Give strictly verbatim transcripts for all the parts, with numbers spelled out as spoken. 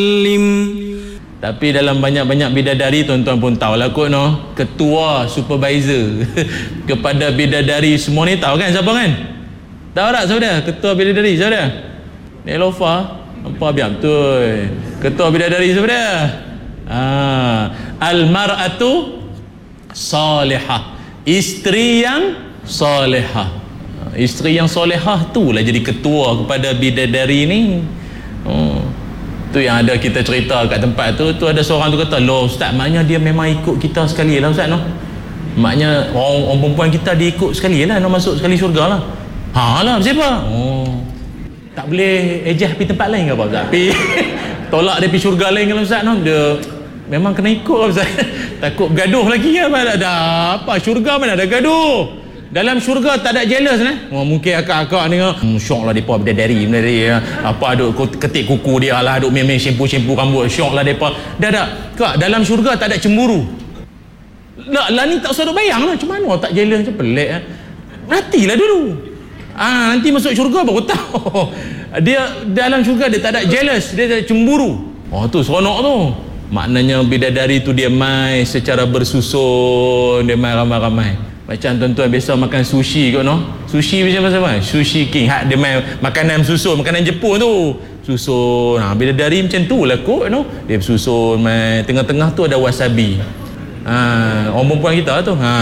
Tapi dalam banyak-banyak bidadari, tuan-tuan pun tahu lah kot, no? Ketua supervisor kepada bidadari semua ni, tahu kan siapa kan? Tahu tak siapa dia? Ketua bidadari siapa dia? Nelofa. Apa biar betul. Ketua bidadari siapa dia? Ah, al-mar'atu salihah. Isteri yang salihah. Isteri yang solehah tu lah jadi ketua kepada bidadari ni. Oh, tu yang ada kita cerita kat tempat tu. Tu ada seorang tu kata, loh ustaz, maknanya dia memang ikut kita sekali lah ustaz, no? Maknanya orang, orang perempuan kita dia ikut sekali lah, no? Masuk sekali syurga lah. Ha lah, siapa? Oh, tak boleh ejah pergi tempat lain ke apa ustaz? Pergi tolak dia pergi syurga lain kalau ustaz, no? Dia memang kena ikut lah ustaz. Takut gaduh lagi kan? Ada apa? Syurga mana ada gaduh? Dalam syurga tak ada jealous nah. Oh, mungkin akak-akak ni hmm, syok lah depa bidadari bidadari apa aduk ketik kuku dia lah, aduk main-main shampoo-shampoo rambut, syok lah depa. Dah dah. Kak, dalam syurga tak ada cemburu. Lah, lah ni tak usah duk bayang lah. Macam mana tak jealous macam pelik ah. Nantilah dulu. Ah, nanti masuk syurga baru tahu. Dia dalam syurga dia tak ada jealous, dia tak ada cemburu. Oh tu seronok tu. Maknanya bidadari tu dia mai secara bersusun, dia mai ramai-ramai. Macam tuan-tuan biasa makan sushi kot, no? Sushi macam apa? Sushi King. Hak dia main makanan susun, makanan Jepun tu. Susun. Ha, bidadari macam tu lah kot, no? Dia susun main. Tengah-tengah tu ada wasabi. Ha, orang perempuan kita tu. Ha.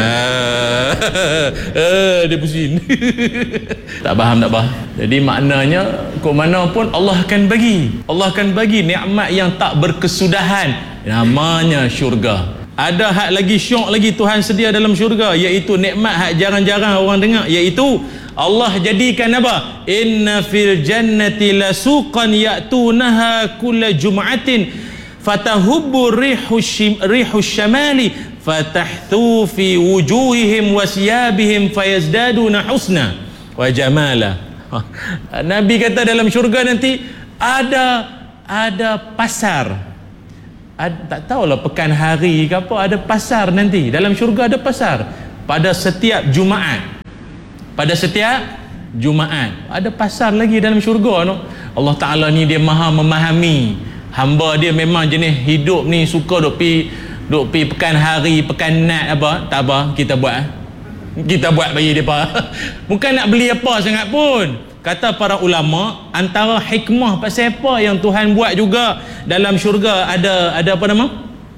Dia pusing. Tak faham, tak faham. Jadi maknanya kok mana pun Allah akan bagi. Allah akan bagi nikmat yang tak berkesudahan. Namanya syurga. Ada hak lagi syok lagi Tuhan sedia dalam syurga, iaitu nikmat hak jarang-jarang orang dengar, iaitu Allah jadikan apa? Inna fil jannati lasuqan ya'tunaha kulla jum'atin fatahubbu rihu syamali fatahthu fi wujuhihim wa siyabihim fayazdaduna husna wa jamala. Nabi kata dalam syurga nanti ada ada pasar. Ad, tak tahulah pekan hari ke apa, ada pasar nanti. Dalam syurga ada pasar. Pada setiap Jumaat. Pada setiap Jumaat. Ada pasar lagi dalam syurga, no? Allah Ta'ala ni dia maha memahami. Hamba dia memang jenis hidup ni suka duk pi duk pi pekan hari, pekan nat apa. Tak apa, kita buat. Kita buat bagi depa. Bukan nak beli apa sangat pun. Kata para ulama, antara hikmah pasal apa yang Tuhan buat juga dalam syurga ada ada apa nama?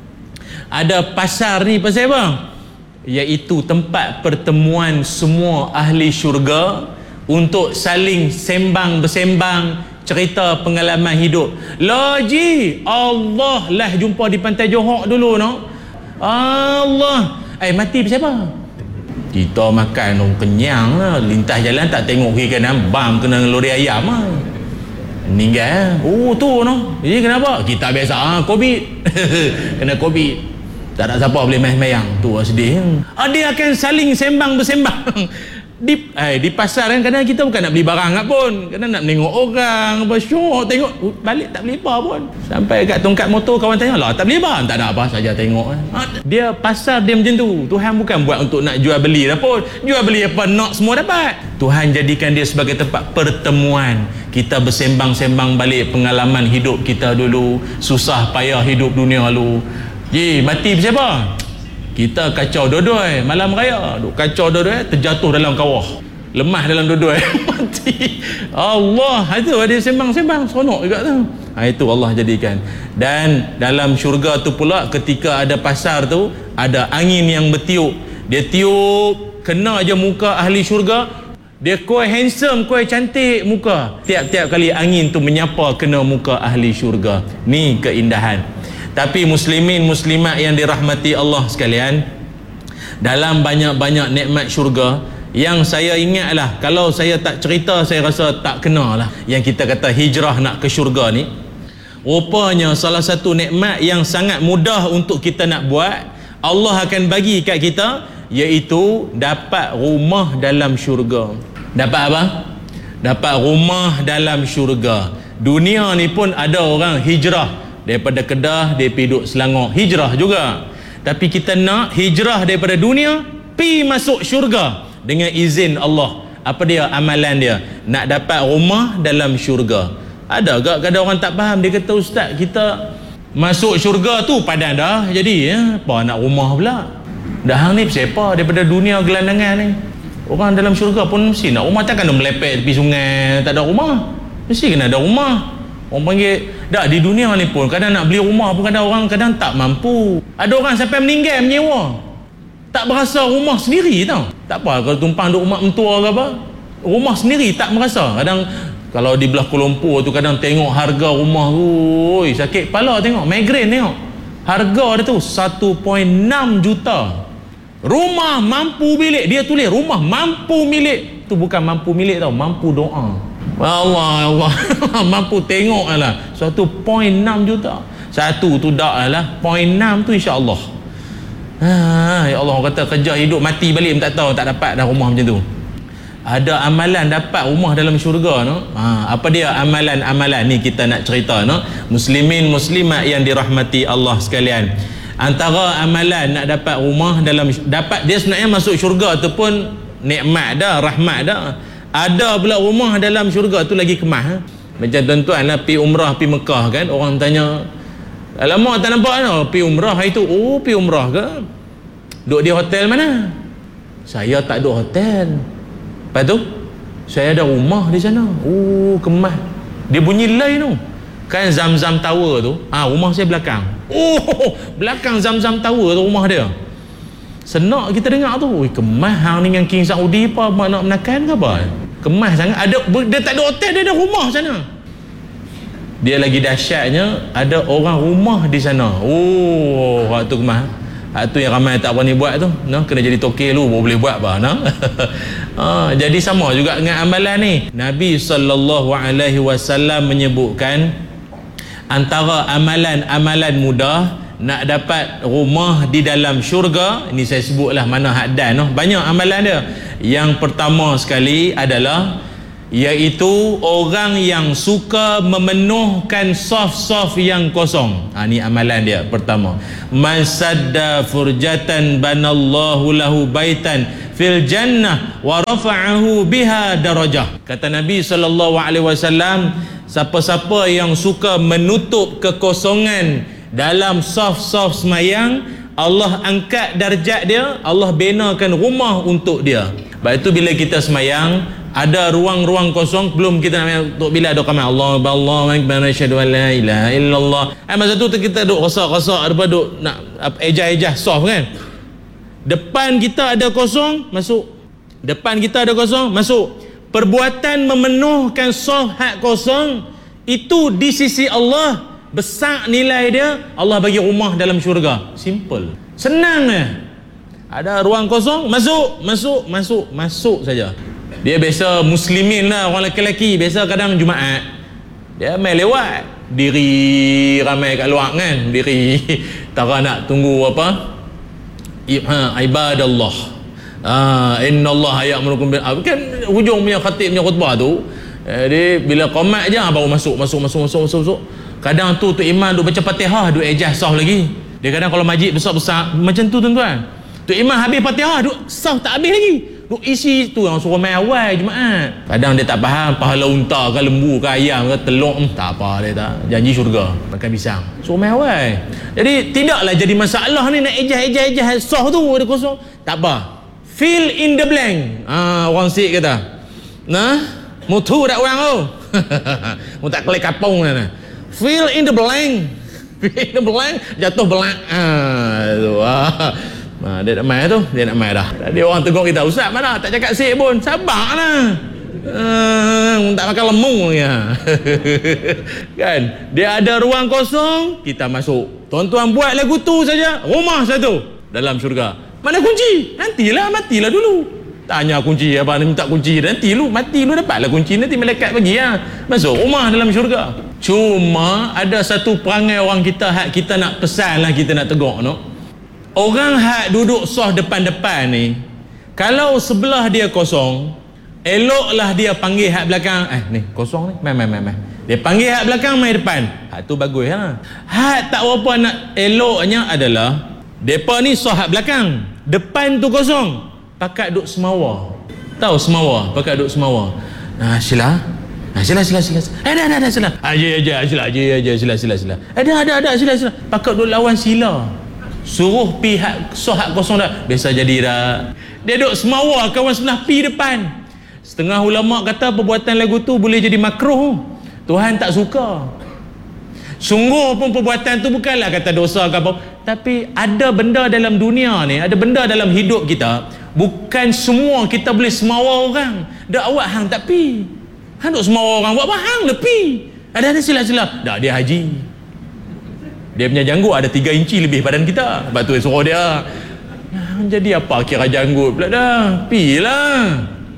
Ada pasar ni pasal apa? Iaitu tempat pertemuan semua ahli syurga untuk saling sembang bersembang, cerita pengalaman hidup. Laji, Allah lah jumpa di pantai Johor dulu, no? Allah, eh mati pasal apa? Kita makan oh, kenyang lah, lintas jalan tak tengok kiri kanan, bam kena lori ayam lah, meninggal. Oh tu, no? Jadi kenapa? Kita biasa ah, COVID. Kena COVID, tak ada siapa boleh main-mayang. Tu lah sedih. Ah, dia akan saling sembang bersembang. Di, eh, di pasar kan kadang kita bukan nak beli barang kat pun, kadang nak menengok orang apa, syok tengok, uh, balik tak beli apa pun. Sampai kat tongkat motor kawan tanya, lah tak beli apa? Tak ada apa saja tengok. Ha, dia pasar dia macam tu. Tuhan bukan buat untuk nak jual beli dah pun. Jual beli apa nak semua dapat. Tuhan jadikan dia sebagai tempat pertemuan. Kita bersembang-sembang balik pengalaman hidup kita dulu, susah payah hidup dunia lalu. Ji, mati siapa? Kita kacau dodoi malam raya, duk kacau dodoi, terjatuh dalam kawah, lemah dalam dodoi, mati. Allah, itu dia sembang-sembang, seronok juga tu. Ha, itu Allah jadikan. Dan dalam syurga tu pula, ketika ada pasar tu, ada angin yang bertiup. Dia tiup, kena aja muka ahli syurga, dia koi handsome, koi cantik muka. Tiap-tiap kali angin tu menyapa kena muka ahli syurga. Ni keindahan. Tapi muslimin muslimat yang dirahmati Allah sekalian, dalam banyak-banyak nikmat syurga, yang saya ingatlah, kalau saya tak cerita saya rasa tak kena lah, yang kita kata hijrah nak ke syurga ni. Rupanya salah satu nikmat yang sangat mudah untuk kita nak buat, Allah akan bagi kat kita, iaitu dapat rumah dalam syurga. Dapat apa? Dapat rumah dalam syurga. Dunia ni pun ada orang hijrah daripada Kedah, dia pergi duduk Selangor, hijrah juga. Tapi kita nak hijrah daripada dunia pi masuk syurga dengan izin Allah. Apa dia amalan dia? Nak dapat rumah dalam syurga. Ada agak kadang orang tak faham, dia kata ustaz kita masuk syurga tu padan dah jadi ya, apa nak rumah pula. Dah hang ni siapa daripada dunia gelandangan ni. Orang dalam syurga pun mesti nak rumah, takkan nak melepek tepi sungai tak ada rumah. Mesti kena ada rumah. Orang panggil dah di dunia ni pun kadang nak beli rumah pun kadang orang kadang tak mampu. Ada orang sampai meninggal menyewa. Tak berasa rumah sendiri tau. Tak apa kalau tumpang duk rumah mentua ke apa. Rumah sendiri tak merasa. Kadang kalau di belah Kuala Lumpur tu kadang tengok harga rumah tu, oi sakit kepala tengok, migraine tengok. Harga dia tu satu perpuluhan enam juta. Rumah mampu milik, dia tulis rumah mampu milik. Tu bukan mampu milik tau, mampu doa. Allah Allah mampu tengok lah satu perpuluhan enam juta. Satu tu dak lah, perpuluhan enam tu insya-Allah. Ha, ya Allah, orang kata kerja hidup mati balik tak tahu tak dapat dah rumah macam tu. Ada amalan dapat rumah dalam syurga no. Ha, apa dia amalan-amalan ni kita nak cerita no. Muslimin muslimat yang dirahmati Allah sekalian. Antara amalan nak dapat rumah dalam dapat dia sebenarnya masuk syurga tu pun nikmat dah, rahmat dah. Ada pula rumah dalam syurga tu lagi kemas ha? Macam tuan-tuan lah pi umrah pi Mekah kan, orang tanya alamak tak nampak no pi umrah hari tu. Oh pi umrah ke? Duduk di hotel mana? Saya tak duduk hotel. Lepas tu saya ada rumah di sana. Oh kemas. Dia bunyi lain tu. Kan Zamzam Tower tu, ah ha, rumah saya belakang. Oh, belakang Zamzam Tower tu rumah dia. Senak kita dengar tu, oi kemas hang ni dengan King Saudi apa nak menakan ke apa? Kemas sangat. Ada dia tak ada hotel, dia ada rumah sana. Dia lagi dahsyatnya ada orang rumah di sana. Oh, waktu kemas. Hak tu yang ramai tak berani buat tu, no, kena jadi tokek lu baru boleh buat apa, no? ha, jadi sama juga dengan amalan ni. Nabi sallallahu alaihi wasallam menyebutkan antara amalan-amalan mudah nak dapat rumah di dalam syurga, ini saya sebutlah mana haddan noh. Banyak amalan dia. Yang pertama sekali adalah iaitu orang yang suka memenuhkan saf-saf yang kosong. Ha, ni amalan dia pertama. Man sadda furjatan banallahu lahu baitan fil jannah wa rafa'ahu biha darajah. Kata Nabi sallallahu alaihi wasallam, siapa-siapa yang suka menutup kekosongan dalam saf-saf semayang, Allah angkat darjat dia, Allah benakan rumah untuk dia. Sebab itu bila kita semayang ada ruang-ruang kosong, belum kita nak untuk bila ada kamar Allah Allah akbar asyhadu an la ilaha illallah. Eh, masa tu kita duk rosak-rosak daripada duk nak ejah-ejah soft kan. Depan kita ada kosong, masuk. Depan kita ada kosong, masuk. Perbuatan memenuhkan soft hak kosong itu di sisi Allah besar nilai dia. Allah bagi rumah dalam syurga. Simple. Senang eh. Ada ruang kosong, masuk, masuk, masuk, masuk saja. Dia biasa muslimin lah, orang lelaki-lelaki biasa kadang Jumaat dia main lewat, diri ramai kat luar kan, diri tara nak tunggu apa ha, ibadallah ah innallaha ya'murukum bil kan hujung punya khatib punya khutbah tu. Jadi bila qamat je baru masuk masuk masuk masuk masuk, masuk. Kadang tu tu imam duk baca Fatihah duk ejah sah lagi. Dia kadang kalau majlis besar-besar macam tu tuan-tuan, tu imam habis Fatihah duk sah tak habis lagi, duk isi tu yang suruh main awal Jumaat. Kadang dia tak faham pahala unta ke lembu ke ayam ke telur, hmm, tak apa dia tak janji syurga makan pisang suruh main awal. Jadi tidaklah jadi masalah ni nak ejah-ejah-ejah sah tu ada kosong, tak apa, fill in the blank. Ah, orang Sikh kata nah mutu dak orang tu mu tak kelek kapung nah, fill in the blank, fill in the blank, jatuh belak. Ah tu ah. Ha, dia nak main tu, dia nak main dah. Tadi orang tegur kita, ustaz mana tak cakap Sikh pun, sabarlah. Uh, tak makan lemung ya. Kan? Dia ada ruang kosong, kita masuk. Tuan-tuan buat lagu tu saja, rumah satu dalam syurga. Mana kunci? Nantilah, matilah dulu. Tanya kunci apa, minta kunci, nanti lu mati lu dapatlah kunci, nanti malaikat bagi ya. Masuk rumah dalam syurga. Cuma ada satu perangai orang kita, hak kita nak pesanlah, kita nak tegur no. Orang hak duduk soh depan-depan ni, kalau sebelah dia kosong, eloklah dia panggil hak belakang, eh ni kosong ni, main main main main. Dia panggil hak belakang, main depan. Hak tu bagus ha. Hak tak apa nak eloknya adalah depa ni soh hak belakang, depan tu kosong, pakat duk semawa. Tahu semawa, pakat duk semawa. Nah, sila. Ha, sila sila sila. Ada ada ada sila. Aja aja sila aja aja sila sila sila. Ada ada ada sila sila. Pakat duk lawan sila. Suruh pihak sohak kosong dah. Biasa jadi dah. Dia duk semawa kawan sebelah pi depan. Setengah ulama kata perbuatan lagu tu boleh jadi makruh. Tuhan tak suka. Sungguh pun perbuatan tu bukanlah kata dosa ke apa, tapi ada benda dalam dunia ni, ada benda dalam hidup kita, bukan semua kita boleh semawa orang. Dak awak hang tak pi. Hang duk semawa orang buat apa hang lepi. Ada ada sila-sila. Dak dia haji. Dia punya janggut ada tiga inci lebih badan kita. Sebab tu suruh dia. Jadi apa kira janggut pula dah. Pi lah.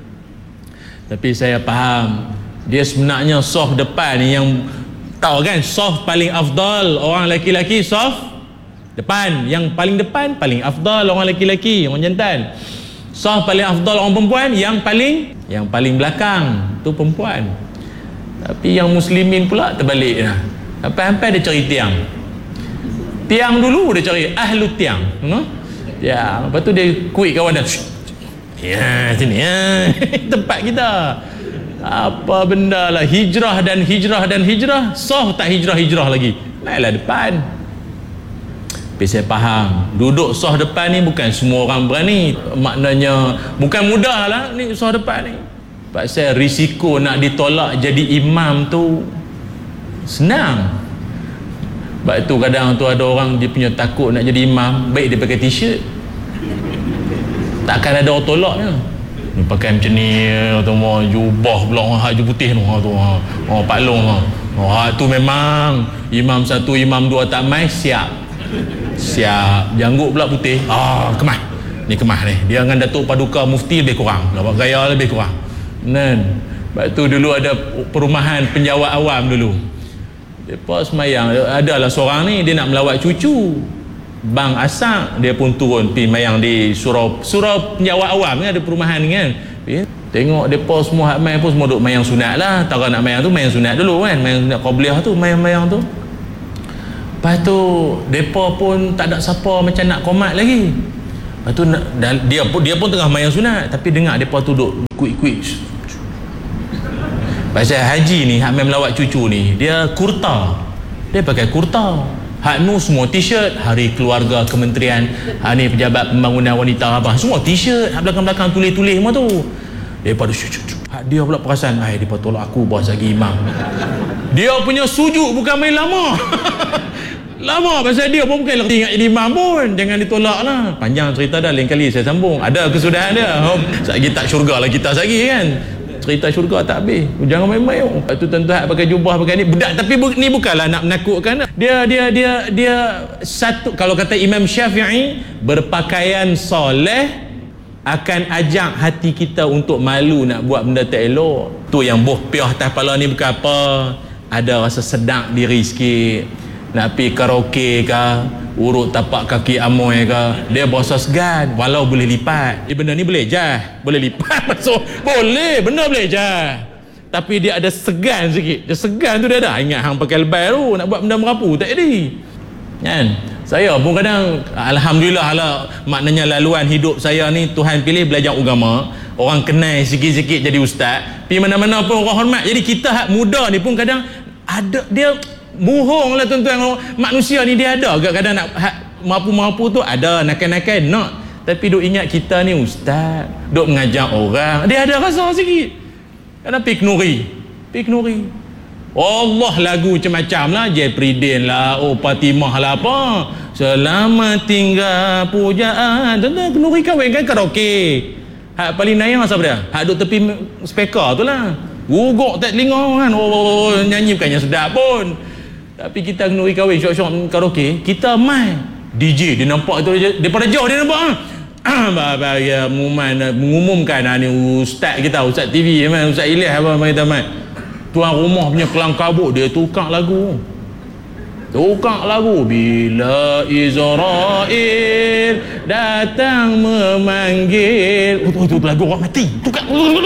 Tapi saya faham dia sebenarnya soft depan ni yang tahu kan, soft paling afdal orang lelaki-lelaki soft depan, yang paling depan paling afdal orang lelaki-lelaki, orang jantan. Soft paling afdal orang perempuan, yang paling yang paling belakang tu perempuan. Tapi yang muslimin pula terbalik dah. Sampai-sampai dia cari tiang. Tiang dulu dia cari ahlu tiang, no? Ya, lepas tu dia kuik kawan dah. Ya, sini ya. Tempat kita. Apa benda lah, hijrah dan hijrah dan hijrah, sah tak hijrah-hijrah lagi, naiklah depan. Tapi saya faham, duduk sah depan ni bukan semua orang berani. Maknanya bukan mudah lah ni sah depan ni. Pasal risiko nak ditolak jadi imam tu senang. Sebab tu kadang tu ada orang dia punya takut nak jadi imam, baik dia pakai t-shirt, takkan ada orang tolaknya. Ni pakai macam ni tu mau jubah pula orang hak putih tu tu ha oh Pak Long ha oh tu memang imam satu imam dua tak mai siap siap janggut pula putih ah kemah ni kemah ni dia dengan Datuk Paduka Mufti lebih kurang nampak gaya lebih kurang nan. Sebab tu dulu ada perumahan penjawat awam dulu, depa semayang adalah seorang ni dia nak melawat cucu Bang Asak, dia pun turun pergi mayang di surau surau penjawat awam ni, ada perumahan ni kan. Ya, tengok depa semua hak main pun semua duk mayang sunat lah. Tara nak mayang tu mayang sunat dulu kan, mayang sunat qabliyah tu, mayang-mayang tu. Lepas tu depa pun tak ada siapa macam nak komat lagi. Lepas tu dia pun dia pun tengah mayang sunat, tapi dengar depa tu duk kuik-kuik. Pasal haji ni hak main melawat cucu ni, dia kurta. Dia pakai kurta. Hak nu semua t-shirt, hari keluarga kementerian, ha ni pejabat pembangunan wanita apa, semua t-shirt, hak belakang-belakang tulis-tulis semua tu. Depa hak dia pula perasan, ai depa tolak aku bos lagi imam. Dia punya sujud bukan main lama. Lama pasal dia pun bukan ingat jadi imam pun. Jangan ditolak lah. Panjang cerita dah, lain kali saya sambung. Ada kesudahan dia. Oh, lagi tak syurga lah kita lagi kan. Cerita syurga tak habis. Jangan main-main. Lepas tu tuan-tuan pakai jubah pakai ni budak, tapi bu, ni bukanlah nak menakutkan. Dia dia dia dia satu, kalau kata Imam Syafi'i, berpakaian soleh akan ajak hati kita untuk malu nak buat benda tak elok. Tu yang boh piah atas kepala ni bukan apa. Ada rasa sedap diri sikit. Nak pergi karaoke ke, urut tapak kaki amoy ke, dia berasa segan walau boleh lipat. Eh, benda ni boleh jah, boleh lipat masuk, boleh, benda boleh jah, tapi dia ada segan sikit. Dia segan tu dia ada. Ingat hang pakai lebay tu nak buat benda merapu tak jadi kan. Saya pun kadang alhamdulillah lah, maknanya laluan hidup saya ni Tuhan pilih belajar agama, orang kenal sikit-sikit jadi ustaz, pergi mana-mana pun orang hormat. Jadi kita hak muda ni pun kadang ada dia bohong lah tuan-tuan. Manusia ni dia ada kadang-kadang nak mampu-mampu tu ada nakal-nakal nak, tapi duk ingat kita ni ustaz, duk mengajar orang, dia ada rasa sikit. Kadang pik nuri pik nuri Allah lagu macam-macam lah, Jepridin lah, oh Fatimah lah apa, selamat tinggal pujaan. Tuan-tuan nuri kahwin kan karaoke. Hak paling nayang siapa dia? Hak duk tepi speaker tu lah, guguk tak telinga kan. Oh, nyanyi bukannya sedap pun. Tapi kita kenuri kahwin syok-syok karaoke, kita main D J, dia nampak tu daripada jauh dia nampak ah baba ya mengumumkan ah, ni ustaz kita, ustaz T V man, ustaz Ilyas apa mai kita main. Tuan rumah punya kelang kabut dia tukar lagu. Tukar lagu bila Israel datang memanggil. Oh, tu lagu orang mati. Tukar.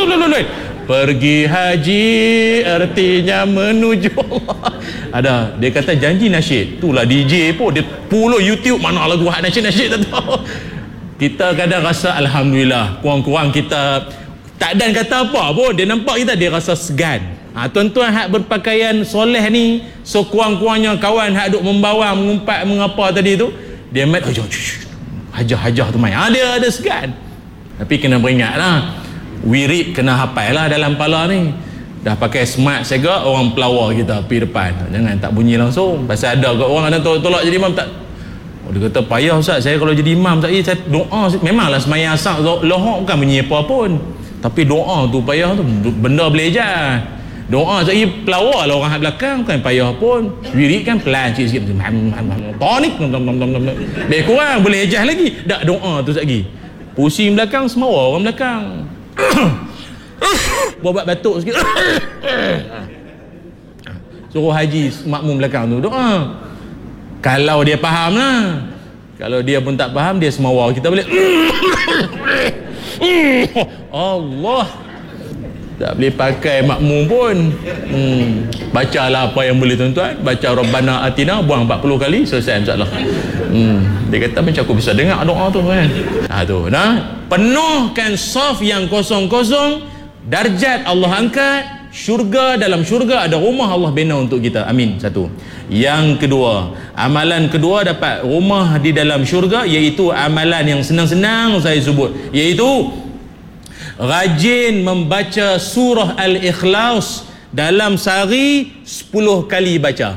Pergi haji artinya menuju Allah. Ada, dia kata janji nasyid. Itulah D J pun dia puluh YouTube mana lagu hak nasyid-nasyid tak tahu. Kita kadang rasa alhamdulillah, kurang-kurang kita tak dan kata apa pun, dia nampak kita dia rasa segan. Ha, tuan-tuan hak berpakaian soleh ni, so kurang-kurangnya kawan hak duk membawa mengumpat mengapa tadi tu, dia mat hajah-hajah tu main. Ha, dia ada segan. Tapi kena beringatlah, wirid kena hafal lah dalam kepala ni. Dah pakai smart segak, orang pelawar kita pergi depan, jangan tak bunyi langsung. Pasal ada kat orang ada tolak jadi imam tak. Oh, dia kata payah ustaz, saya kalau jadi imam tak, saya doa memanglah semayang asar lohok bukan bunyi apa pun, tapi doa tu payah tu, benda boleh je. Doa saya pelawar lah orang belakang, bukan payah pun. Wirid kan pelan sikit-sikit, tonik lebih kurang boleh ejah lagi. Tak doa tu lagi, pusing belakang semua orang belakang. Buat batuk sikit. Suruh haji makmum belakang tu doa. Kalau dia faham lah. Kalau dia pun tak faham, dia semawar kita boleh. Allah, tak boleh pakai makmum pun. hmm. Bacalah apa yang boleh tuan-tuan. Baca Rabbana Atina, buang empat puluh kali, selesai insyaAllah. hmm. Dia kata macam aku bisa dengar doa tu kan. Ha, tu nah, penuhkan saf yang kosong-kosong, darjat Allah angkat, syurga, dalam syurga ada rumah Allah bina untuk kita. Amin. Satu. Yang kedua, amalan kedua dapat rumah di dalam syurga, iaitu amalan yang senang-senang saya sebut, iaitu rajin membaca surah Al-Ikhlas dalam sehari sepuluh kali baca.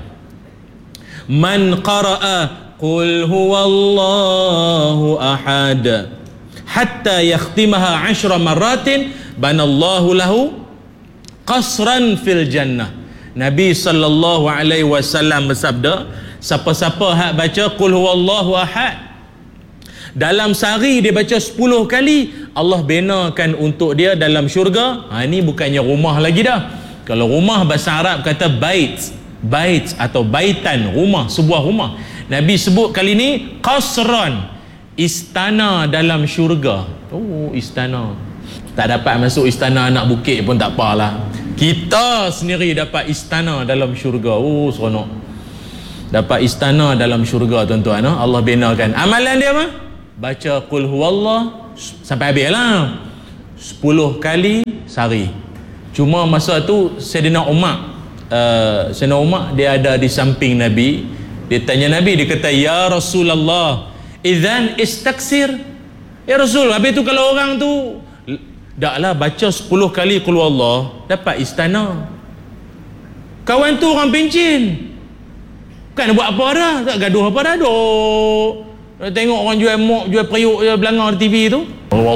Man qara'a qul huwallahu ahad hatta yakhtimaha ashra marratin banallahu lahu qasran fil jannah. Nabi sallallahu alaihi wasallam bersabda, siapa-siapa hak baca qul huwallahu ahad dalam sehari dia baca sepuluh kali, Allah binakan untuk dia dalam syurga. Ha, ini bukannya rumah lagi dah. Kalau rumah bahasa Arab kata bait, bait atau baitan, rumah, sebuah rumah. Nabi sebut kali ni qasran, istana dalam syurga. Oh, istana. Tak dapat masuk istana anak bukit pun tak apalah. Kita sendiri dapat istana dalam syurga. Oh, seronok. Dapat istana dalam syurga tuan-tuan. Allah binakan. Amalan dia apa? Baca qul huwallah sampai habis lah, sepuluh kali sehari. Cuma masa tu Sayyidina Umar, uh, Sayyidina Umar dia ada di samping Nabi. Dia tanya Nabi, dia kata, ya Rasulullah, idzan istaksir. Ya Rasul, habis tu kalau orang tu daklah baca sepuluh kali qul huwallah dapat istana. Kawan tu orang pencin, kan buat apa dah, tak gaduh apa dah, duk tengok orang jual mok, jual periuk, jual belanga di T V tu.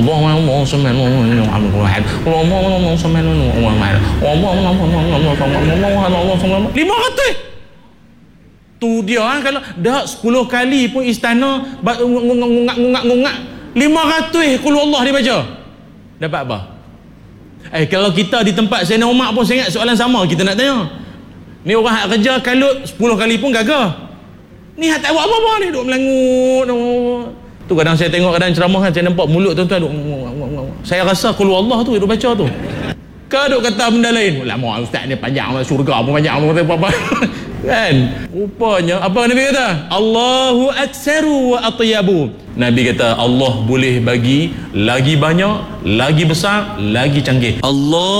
lima ratus tu dia kan. Kalau dah sepuluh kali pun istana ngungak-ngungak lima ratus qul huwallah dia baca, dapat apa? Eh, kalau kita di tempat Sayyidina Umar pun saya ingat soalan sama kita nak tanya. Ni orang hak kerja kalut sepuluh kali pun gagah. Ni hak tak buat apa-apa ni, duk melangut. Tu kadang saya tengok kadang ceramah kan, saya nampak mulut tuan-tuan duk, saya rasa qul huwallah tu duk baca tu. Kau duk kata benda lain. Lama ustaz ni panjang, syurga pun panjang apa-apa. Kan? Rupanya apa Nabi kata? Allahu aktsaru wa atyabu. Nabi kata Allah boleh bagi lagi banyak, lagi besar, lagi canggih. Allah